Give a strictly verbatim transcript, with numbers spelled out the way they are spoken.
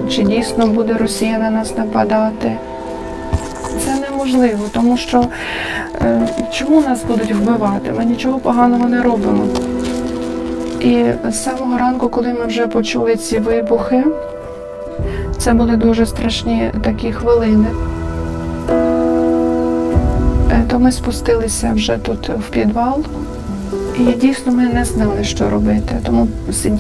чи дійсно буде Росія на нас нападати. Це неможливо, тому що е, чому нас будуть вбивати? Ми нічого поганого не робимо. І з самого ранку, коли ми вже почули ці вибухи, це були дуже страшні такі хвилини. Е, то ми спустилися вже тут в підвал, і дійсно ми не знали, що робити. Тому сиділи